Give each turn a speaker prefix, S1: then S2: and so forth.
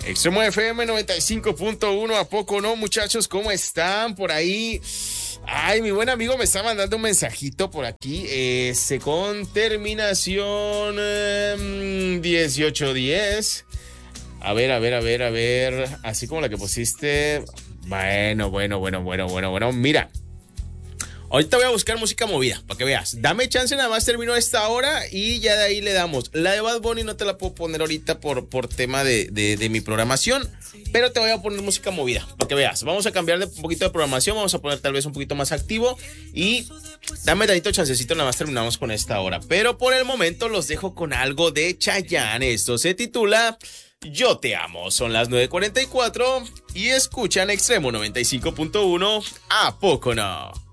S1: Extremo FM 95.1, ¿a poco no, muchachos? ¿Cómo están por ahí? Ay, mi buen amigo me está mandando un mensajito por aquí, con terminación 1810. A ver, así como la que pusiste. Bueno, mira. Ahorita voy a buscar música movida, para que veas. Dame chance, nada más termino esta hora y ya de ahí le damos. La de Bad Bunny no te la puedo poner ahorita por tema de mi programación, pero te voy a poner música movida, para que veas. Vamos a cambiar un poquito de programación, vamos a poner tal vez un poquito más activo y dame tantito chancecito, nada más terminamos con esta hora. Pero por el momento los dejo con algo de Chayanne. Esto se titula Yo Te Amo. Son las 9:44 y escuchan Extremo 95.1, ¿a poco no?